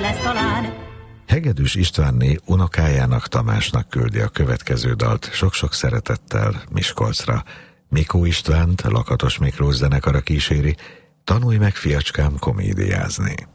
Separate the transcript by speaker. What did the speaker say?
Speaker 1: lesz talán.
Speaker 2: Hegedűs Istvánné unokájának, Tamásnak küldi a következő dalt sok-sok szeretettel Miskolcra. Mikó Istvánt Lakatos Miklós zenekara kíséri, tanulj meg, fiacskám, komédiázni.